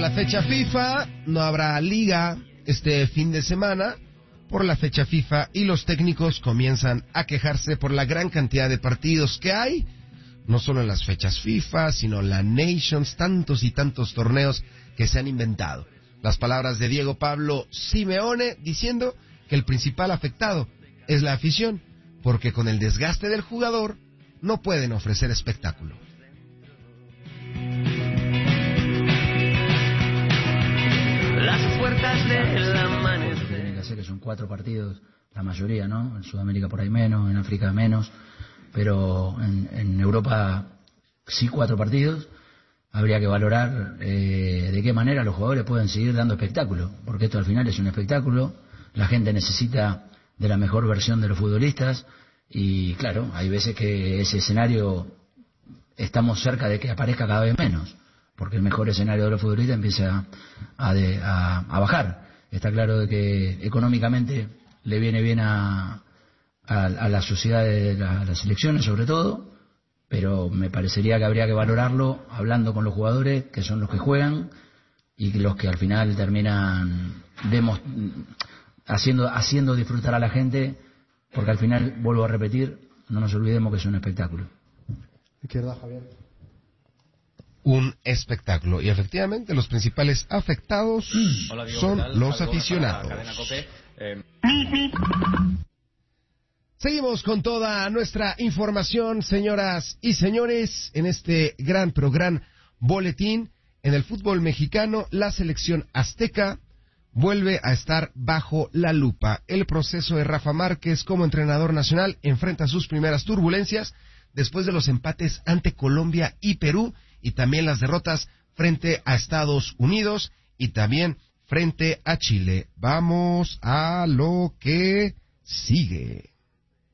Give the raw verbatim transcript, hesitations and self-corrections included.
la fecha FIFA, no habrá liga este fin de semana por la fecha FIFA y los técnicos comienzan a quejarse por la gran cantidad de partidos que hay, no solo en las fechas FIFA, sino la Nations, tantos y tantos torneos que se han inventado. Las palabras de Diego Pablo Simeone diciendo que el principal afectado es la afición, porque con el desgaste del jugador no pueden ofrecer espectáculo. Las puertas del amanecer. Tienen que hacer que son cuatro partidos, la mayoría, ¿no? En Sudamérica por ahí menos, en África menos, pero en, en Europa sí cuatro partidos. Habría que valorar eh, de qué manera los jugadores pueden seguir dando espectáculo, porque esto al final es un espectáculo, la gente necesita de la mejor versión de los futbolistas y claro, hay veces que ese escenario estamos cerca de que aparezca cada vez menos, porque el mejor escenario de los futbolistas empieza a, de, a, a bajar. Está claro de que económicamente le viene bien a, a, a la sociedad de la, las selecciones sobre todo, pero me parecería que habría que valorarlo hablando con los jugadores, que son los que juegan y los que al final terminan demos, haciendo, haciendo disfrutar a la gente, porque al final, vuelvo a repetir, no nos olvidemos que es un espectáculo. Izquierda, Javier. Un espectáculo, y efectivamente los principales afectados Hola, Diego, son los aficionados. Eh... Seguimos con toda nuestra información, señoras y señores, en este gran pero gran boletín. En el fútbol mexicano, la selección azteca vuelve a estar bajo la lupa. El proceso de Rafa Márquez como entrenador nacional enfrenta sus primeras turbulencias después de los empates ante Colombia y Perú y también las derrotas frente a Estados Unidos y también frente a Chile. Vamos a lo que sigue.